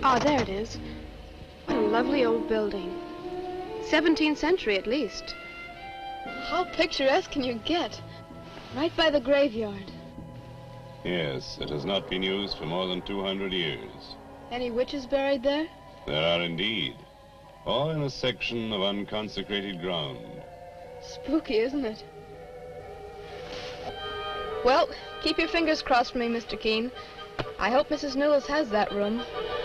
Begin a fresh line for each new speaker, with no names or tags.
Ah, there it is. What a lovely old building. 17th century at least. How picturesque can you get? Right by the graveyard.
Yes, it has not been used for more than 200 years.
Any witches buried there?
There are indeed. All in a section of unconsecrated ground.
Spooky, isn't it? Well, keep your fingers crossed for me, Mr. Keene. I hope Mrs. Newells has that room.